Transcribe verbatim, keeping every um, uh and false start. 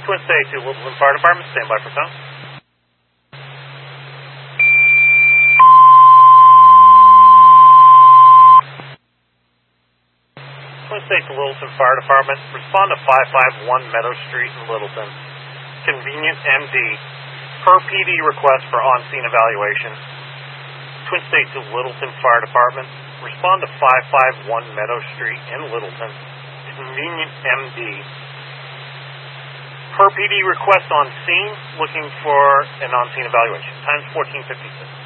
Twin State to Littleton Fire Department, stand by for sound. Twin State to Littleton Fire Department, respond to five five one Meadow Street in Littleton. Convenient M D, per P D request for on-scene evaluation. Twin State to Littleton Fire Department, respond to five five one Meadow Street in Littleton. Convenient M D, per P D request on scene, looking for an on-scene evaluation. Time's fourteen fifty-six.